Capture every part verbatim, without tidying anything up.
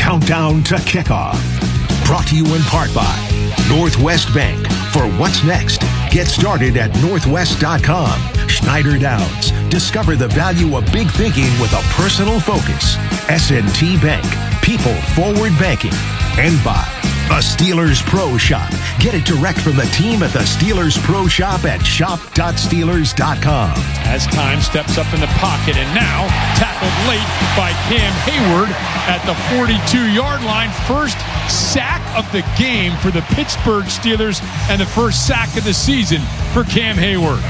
Countdown to Kickoff. Brought to you in part by Northwest Bank. For what's next, get started at northwest dot com. Schneider Downs. Discover the value of big thinking with a personal focus. S and T Bank. People forward banking. And by the Steelers Pro Shop. Get it direct from the team at the Steelers Pro Shop at shop dot steelers dot com. As time steps up in the pocket, and now tackled late by Cam Hayward at the forty-two-yard line. First sack of the game for the Pittsburgh Steelers and the first sack of the season for Cam Hayward.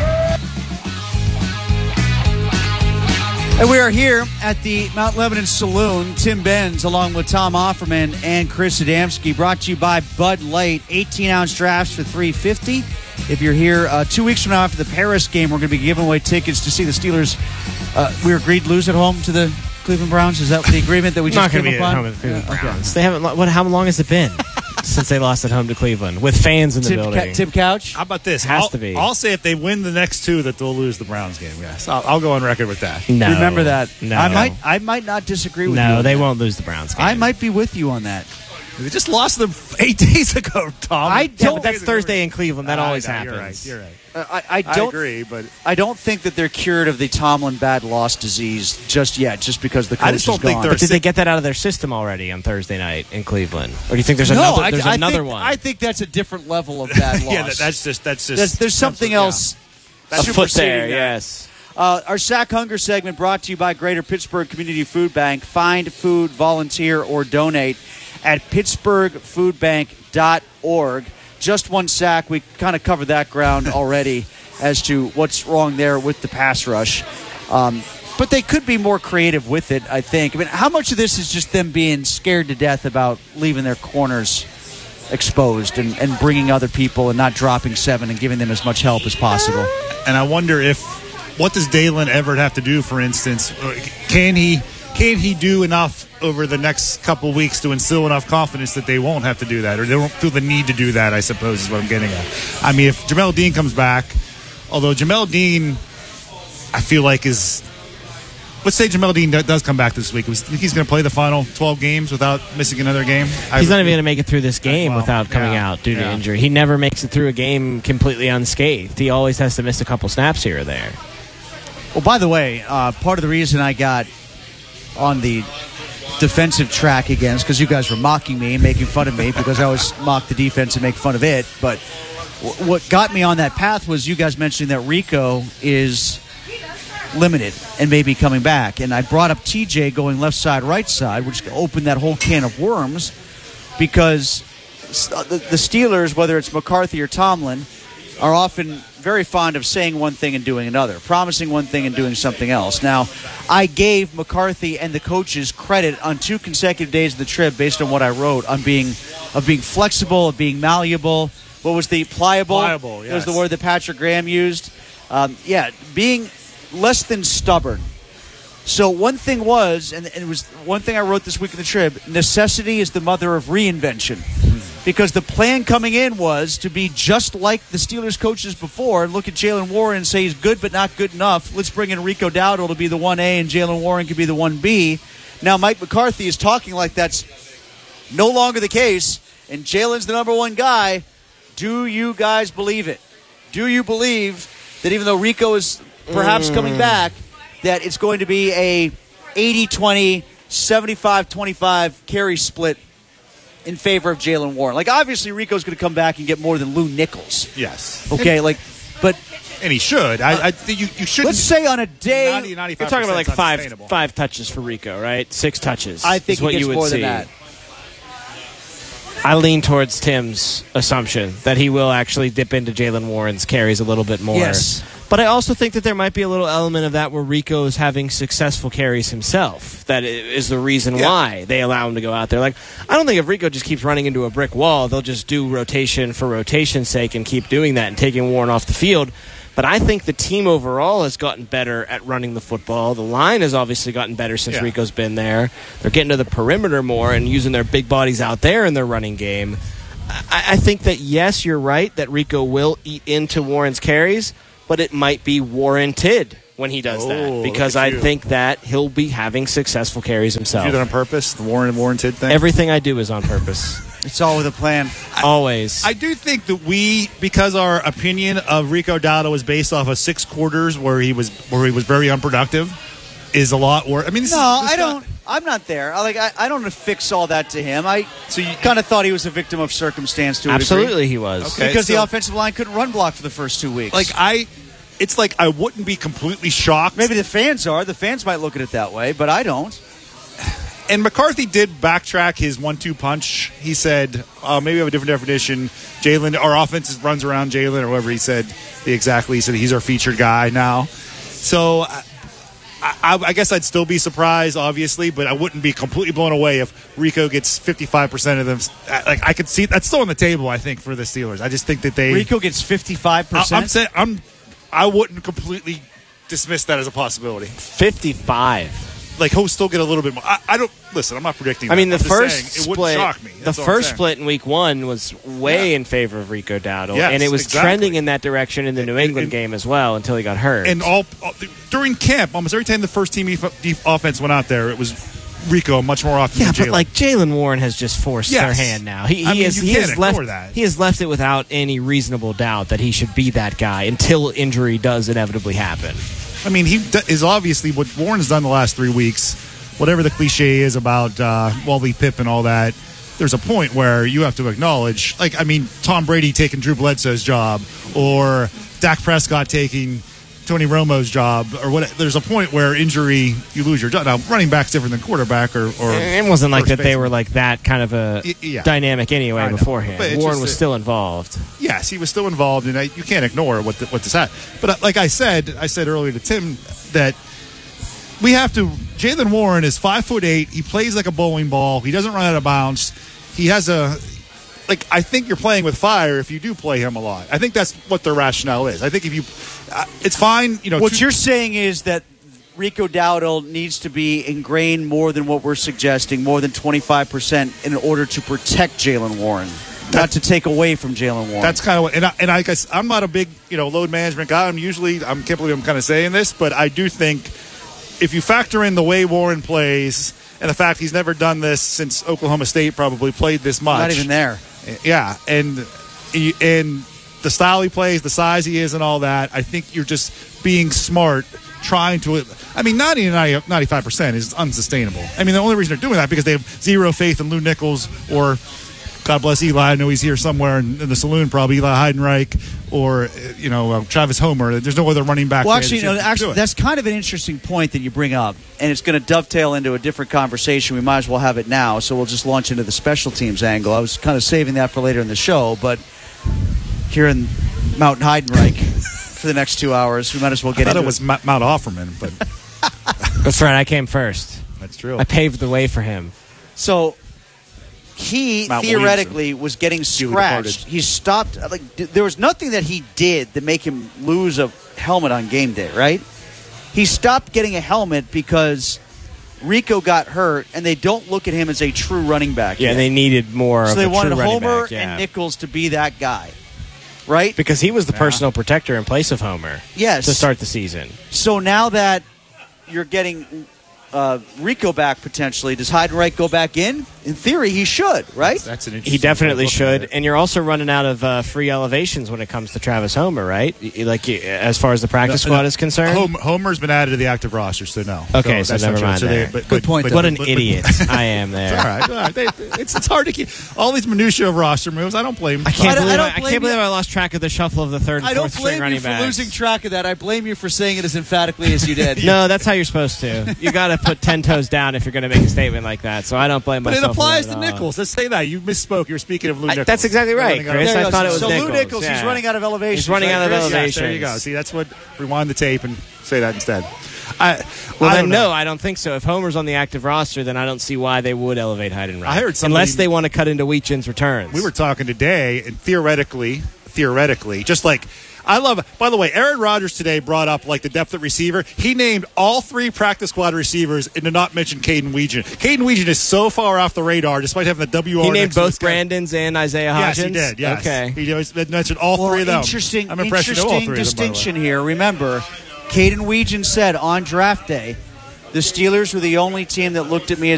And we are here at the Mount Lebanon Saloon. Tim Benz, along with Tom Offerman and Chris Adamski, brought to you by Bud Light. eighteen-ounce drafts for three dollars and fifty cents. If you're here uh, two weeks from now after the Paris game, we're going to be giving away tickets to see the Steelers. Uh, we agreed to lose at home to the Cleveland Browns. Is that the agreement that we just came upon? Not going to be at home to the Cleveland yeah, Browns. okay. They haven't. What? How long has it been since they lost at home to Cleveland with fans in the Tim, building? Ca- Tim Couch? How about this? Has I'll, to be. I'll say if they win the next two that they'll lose the Browns game. Yes, I'll, I'll go on record with that. No. Remember that. No. I might I might not disagree with you. No, on they that. won't lose the Browns game. I might be with you on that. They just lost them eight days ago, Tom. I Yeah, don't- but that's Thursday in Cleveland. That I always know, happens. You're right. You're right. Uh, I, I I don't agree, but I don't think that they're cured of the Tomlin bad loss disease just yet, just because the coach I just don't is think gone. they're- But did they get that out of their system already on Thursday night in Cleveland, or do you think there's no, another? I, There's I another think, one. I think that's a different level of bad loss. yeah, that, that's just that's just there's, there's something yeah. else. That's a foot superseding there. that. Yes. Uh, our Sack Hunger segment brought to you by Greater Pittsburgh Community Food Bank. Find food, volunteer, or donate at pittsburgh food bank dot org. Just one sack. We kind of covered that ground already as to what's wrong there with the pass rush. Um, but they could be more creative with it, I think. I mean, how much of this is just them being scared to death about leaving their corners exposed and, and bringing other people and not dropping seven and giving them as much help as possible? And I wonder if what does Dalen Everett have to do? For instance, can he can he do enough over the next couple weeks to instill enough confidence that they won't have to do that, or they won't feel the need to do that? I suppose is what I'm getting at. I mean, if Jamel Dean comes back, although Jamel Dean, I feel like is. Let's say Jamel Dean does come back this week. You think he's going to play the final twelve games without missing another game? He's not even going to make it through this game Well, without coming yeah, out due to yeah. injury. He never makes it through a game completely unscathed. He always has to miss a couple snaps here or there. Well, by the way, uh, part of the reason I got on the defensive track again is because you guys were mocking me and making fun of me because I always mock the defense and make fun of it. But w- what got me on that path was you guys mentioning that Rico is limited and maybe coming back. And I brought up T J going left side, right side, which opened that whole can of worms because the, the Steelers, whether it's McCarthy or Tomlin, are often very fond of saying one thing and doing another, promising one thing and doing something else. Now, I gave McCarthy and the coaches credit on two consecutive days of the trip based on what I wrote on being of being flexible, of being malleable. What was the pliable? Pliable, yes. Was the word that Patrick Graham used. Um, yeah, being less than stubborn. So one thing was, and it was one thing I wrote this week in the Trib, necessity is the mother of reinvention. Because the plan coming in was to be just like the Steelers coaches before and look at Jalen Warren and say he's good but not good enough. Let's bring in Rico Dowdle to be the one A and Jalen Warren could be the one B. Now Mike McCarthy is talking like that's no longer the case, and Jalen's the number one guy. Do you guys believe it? Do you believe that even though Rico is perhaps mm. coming back, that it's going to be a eighty twenty, seventy-five twenty-five carry split in favor of Jalen Warren? Like, obviously, Rico's going to come back and get more than Lou Nichols. Yes. Okay, and, like, but... And he should. I, I think you, you shouldn't... Let's say on a day... ninety, You're talking about like five five touches for Rico, right? Six touches. I think is what he gets you would more see. than that. I lean towards Tim's assumption that he will actually dip into Jalen Warren's carries a little bit more. Yes. But I also think that there might be a little element of that where Rico is having successful carries himself. That is the reason yeah. why they allow him to go out there. Like, I don't think if Rico just keeps running into a brick wall, they'll just do rotation for rotation's sake and keep doing that and taking Warren off the field. But I think the team overall has gotten better at running the football. The line has obviously gotten better since yeah. Rico's been there. They're getting to the perimeter more and using their big bodies out there in their running game. I, I think that, yes, you're right, that Rico will eat into Warren's carries, but it might be warranted when he does Oh, that because look I at you. think that he'll be having successful carries himself. You do that on purpose? The Warren warranted thing? Everything I do is on purpose. It's all with a plan. Always. I do think that we, because our opinion of Rico Dowdle was based off of six quarters where he was where he was very unproductive, is a lot worse. I mean, this No, is, this I is not- don't. I'm not there. I like. I, I don't affix all that to him. I So you- kind of thought he was a victim of circumstance to a Absolutely, degree. he was. Okay. because so- the offensive line couldn't run block for the first two weeks. Like I, it's like I wouldn't be completely shocked. maybe the fans are. The fans might look at it that way, but I don't. And McCarthy did backtrack his one-two punch. He said, uh, maybe we have a different definition. Jalen, our offense is- runs around Jalen, or whatever he said. He exactly he said he's our featured guy now. So I, I, I guess I'd still be surprised, obviously, but I wouldn't be completely blown away if Rico gets fifty-five percent of them. Like I could see that's still on the table. I think for the Steelers. I just think that they. Rico gets fifty-five I, percent. I'm saying I'm. I wouldn't completely dismiss that as a possibility. fifty-five. Like he'll still get a little bit more. I, I don't listen. I'm not predicting. I mean, that. the I'm first just saying, it split, wouldn't shock me. the That's all I'm first saying. split in week one was way Yeah. in favor of Rico Dowdle, Yes, and it was exactly. trending in that direction in the New England and- game as well until he got hurt. And all, all during camp, almost every time the first team def- def- offense went out there, it was Rico much more often. yeah, than but Jalen. like Jalen Warren has just forced Yes. their hand now. He, he I mean, has you he can't has ignore left that. he has left it without any reasonable doubt that he should be that guy until injury does inevitably happen. I mean, he d- is obviously what Warren's done the last three weeks. Whatever the cliche is about uh, Wally Pip and all that, there's a point where you have to acknowledge, like, I mean, Tom Brady taking Drew Bledsoe's job, or Dak Prescott taking Tony Romo's job, or what. There's a point where injury, you lose your job. Now, running back's different than quarterback, or, or It wasn't like first that they baseman. were like that kind of a Y- yeah. dynamic anyway I know. beforehand. But it's Warren just was a- still involved. Yes, he was still involved, and I, you can't ignore what the, what this had. But uh, like I said, I said earlier to Tim that we have to. Jalen Warren is five foot eight. He plays like a bowling ball. He doesn't run out of bounds. He has a like. I think you're playing with fire if you do play him a lot. I think that's what their rationale is. I think if you, uh, it's fine. You know, What two- you're saying is that Rico Dowdle needs to be ingrained more than what we're suggesting, more than twenty-five percent, in order to protect Jalen Warren, not to take away from Jalen Warren. That's kind of what, and I, and I guess I'm not a big, you know, load management guy. I'm usually, I can't believe I'm kind of saying this, but I do think if you factor in the way Warren plays and the fact he's never done this since Oklahoma State probably played this much. not even there. Yeah, and and the style he plays, the size he is, and all that, I think you're just being smart, trying to. I mean, ninety to ninety-five percent is unsustainable. I mean, the only reason they're doing that because they have zero faith in Lou Nichols or, God bless Eli. I know he's here somewhere in, in the saloon, probably Eli Heidenreich or uh, you know uh, Travis Homer. There's no other running back. Well, there actually, that no, should actually, do it. that's kind of an interesting point that you bring up, and it's going to dovetail into a different conversation. We might as well have it now, so we'll just launch into the special teams angle. I was kind of saving that for later in the show, but here in Mountain Heidenreich for the next two hours, we might as well I get thought into it was Ma- Mount Offerman, but That's right. I came first. that's true. I paved the way for him. So he Mount theoretically was getting scratched. He stopped. Like d- there was nothing that he did that make him lose a helmet on game day, right? He stopped getting a helmet because Rico got hurt, and they don't look at him as a true running back. Yeah, yet. they needed more so of they a wanted true running Homer back, yeah. and Nichols to be that guy, right? because he was the personal protector in place of Homer Yes. to start the season. So now that you're getting uh, Rico back potentially, does Heidenreich go back in? In theory, he should, right? That's an interesting He definitely way of looking at should, it. and you're also running out of uh, free elevations when it comes to Travis Homer, right? Y- Like y- as far as the practice No, squad no, is concerned. Hom- Homer's been added to the active roster, so no. Okay, so that's never not true. mind So they- there. but- Good but- point, but- though. what an but- but- idiot I am there. All right, all right. They, it's it's hard to keep all these minutia of roster moves. I don't blame. I can't I don't- believe I I, don't I blame can't believe you. I lost track of the shuffle of the third and I don't fourth string blame you running for backs. losing track of that. I blame you for saying it as emphatically as you did. No, that's how you're supposed to. You got to put ten toes down if you're going to make a statement like that. So I don't blame But it myself. for applies that to at all. Nichols. Let's say that you misspoke. You were speaking of Lou I- Nichols. that's exactly right, Running out of- Chris. There you I go. thought it was so Lou Nichols, Nichols, he's yeah. running out of elevation. He's running out of Yes, elevation. there you go. See, that's what. Rewind the tape and say that instead. I, Well, I then, don't no, know. I don't think so. If Homer's on the active roster, then I don't see why they would elevate Heidenreich. I heard somebody- unless they want to cut into Weechin's returns. We were talking today, and theoretically, theoretically, just like I love. By the way, Aaron Rodgers today brought up like the depth at receiver. He named all three practice squad receivers, and did not mention Caden Weegan. Caden Weegan is so far off the radar, despite having the W R. He named next to his both guy. Brandons and Isaiah Yes, Hodgins. he did. Yes. Okay. He always mentioned all Well, three of them. interesting, I'm impressed with all interesting three of them, by the way. distinction here. Remember, Caden Weegan said on draft day, the Steelers were the only team that looked at me as